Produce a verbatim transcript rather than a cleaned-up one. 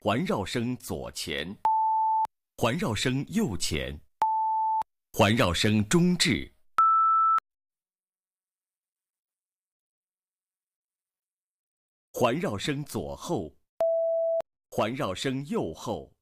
环绕声左前，环绕声右前，环绕声中置，环绕声左后，环绕声右后。